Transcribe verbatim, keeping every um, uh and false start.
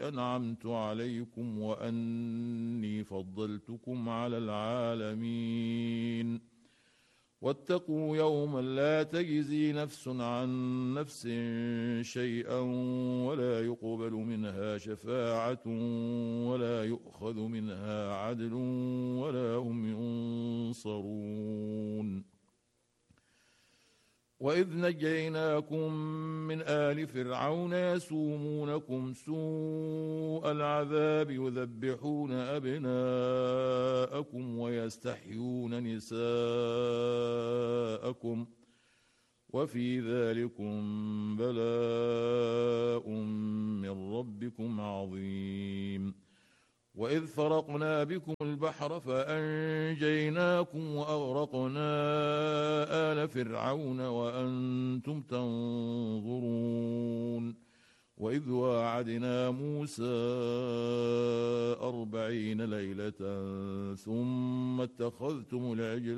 أنعمت عليكم وأني فضلتكم على العالمين. واتقوا يوما لا تجزي نفس عن نفس شيئا ولا يقبل منها شفاعة ولا يؤخذ منها عدل ولا هم ينصرون. وإذ نجيناكم من آل فرعون يسومونكم سوء العذاب يذبحون أبناءكم ويستحيون نساءكم وفي ذلكم بلاء من ربكم عظيم. وإذ فرقنا بكم البحر فأنجيناكم وأغرقنا آل فرعون وأنتم تنظرون. وإذ واعدنا موسى أربعين ليلة ثم اتخذتم العجل